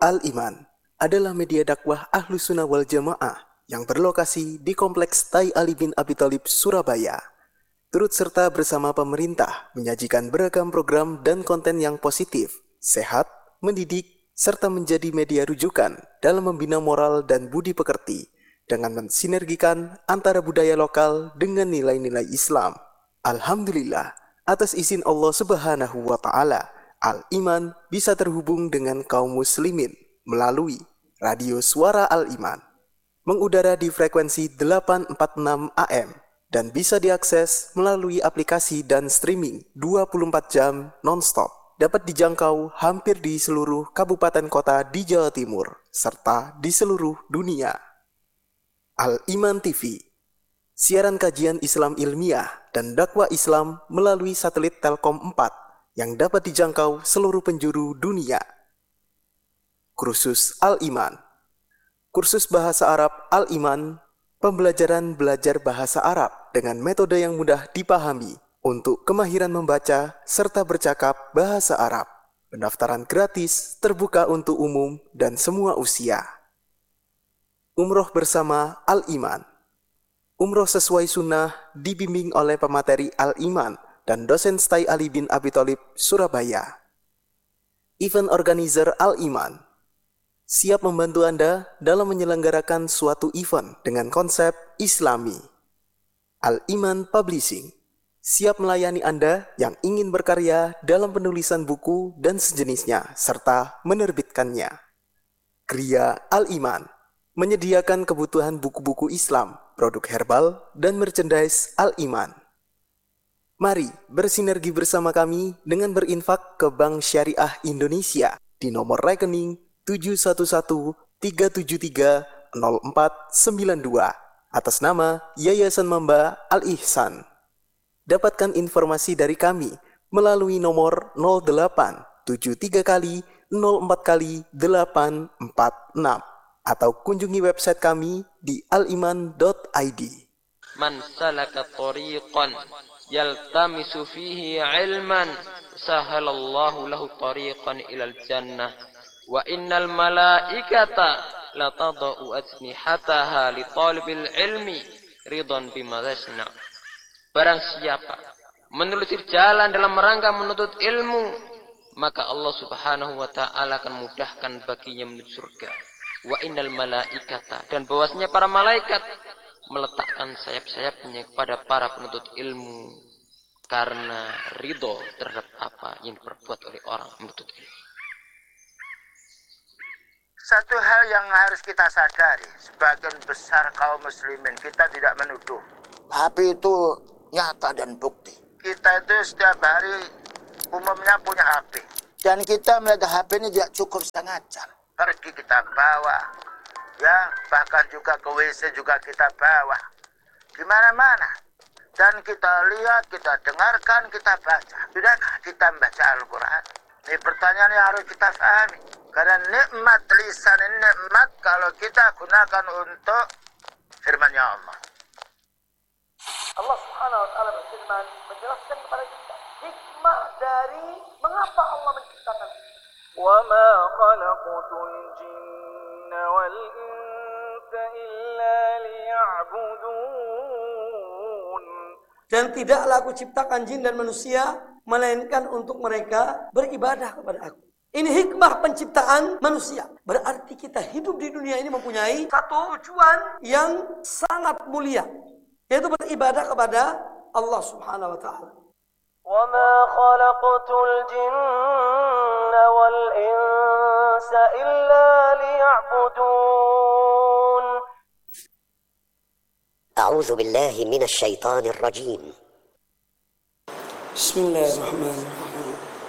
Al-Iman adalah media dakwah Ahlus Sunnah wal Jamaah yang berlokasi di Kompleks Tai Ali bin Abi Thalib, Surabaya. Turut serta bersama pemerintah menyajikan beragam program dan konten yang positif, sehat, mendidik, serta menjadi media rujukan dalam membina moral dan budi pekerti dengan mensinergikan antara budaya lokal dengan nilai-nilai Islam. Alhamdulillah, atas izin Allah Subhanahu wa Ta'ala, Al-Iman bisa terhubung dengan kaum muslimin melalui radio Suara Al-Iman, mengudara di frekuensi 846 AM dan bisa diakses melalui aplikasi dan streaming 24 jam non-stop. Dapat dijangkau hampir di seluruh kabupaten kota di Jawa Timur serta di seluruh dunia. Al-Iman TV, siaran kajian Islam ilmiah dan dakwah Islam melalui satelit Telkom 4 yang dapat dijangkau seluruh penjuru dunia. Kursus Al-Iman, kursus bahasa Arab Al-Iman, pembelajaran belajar bahasa Arab dengan metode yang mudah dipahami untuk kemahiran membaca serta bercakap bahasa Arab. Pendaftaran gratis, terbuka untuk umum dan semua usia. Umroh bersama Al-Iman, umroh sesuai sunnah dibimbing oleh pemateri Al-Iman dan dosen Tai Ali bin Abi Thalib, Surabaya. Event organizer Al-Iman siap membantu Anda dalam menyelenggarakan suatu event dengan konsep Islami. Al-Iman Publishing siap melayani Anda yang ingin berkarya dalam penulisan buku dan sejenisnya serta menerbitkannya. Kriya Al-Iman menyediakan kebutuhan buku-buku Islam, produk herbal, dan merchandise Al-Iman. Mari bersinergi bersama kami dengan berinfak ke Bank Syariah Indonesia di nomor rekening 711-373-0492 atas nama Yayasan Mamba Al-Ihsan. Dapatkan informasi dari kami melalui nomor 0873 kali 04 kali 846 atau kunjungi website kami di aliman.id. Man salaka tariqan yaltamisu fihi ilman sahalallahu lahu tariqan ilal jannah wa innal malaikata latadau ajnihataha li talibil ilmi ridhan bima yasna. Barang siapa menelusuri jalan dalam rangka menuntut ilmu, maka Allah Subhanahu wa Ta'ala akan mudahkan baginya menuju surga. Wa innal malaikata, dan bahwasanya para malaikat meletakkan sayap-sayapnya kepada para penuntut ilmu karena ridho terhadap apa yang diperbuat oleh orang menuntut ilmu. Satu hal yang harus kita sadari, sebagian besar kaum muslimin kita tidak menuduh. HP itu nyata dan bukti. Kita itu setiap hari umumnya punya HP. Dan kita melihat HP ini tidak cukup setengah jam. Pergi kita bawa. Ya, bahkan juga ke WC juga kita bawa. Di mana-mana. Dan kita lihat, kita dengarkan, kita baca. Tidakkah kita membaca Al-Quran? Ini pertanyaan yang harus kita pahami. Karena nikmat lisan ini nikmat kalau kita gunakan untuk firman-Nya Allah. Allah Subhanahu wa Ta'ala berfirman menjelaskan kepada kita hikmah dari mengapa Allah menciptakan. Wa ma khalaqtul jinna wal insa illa liya'budun. Dan tidaklah aku ciptakan jin dan manusia melainkan untuk mereka beribadah kepada aku. Ini hikmah penciptaan manusia. Berarti kita hidup di dunia ini mempunyai satu tujuan yang sangat mulia, yaitu beribadah kepada Allah Subhanahu wa Ta'ala. Wa ma khalaqtul jinna wal insa illa liya'budun. A'udzu billahi minasy syaithanir rajim. Bismillahirrahmanirrahim.